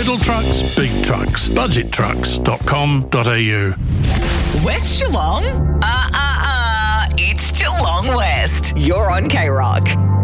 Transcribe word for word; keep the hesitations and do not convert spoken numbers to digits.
Little trucks, big trucks. budget trucks dot com dot a u. West Geelong? Uh, uh, uh, it's Geelong West. You're on K-Rock.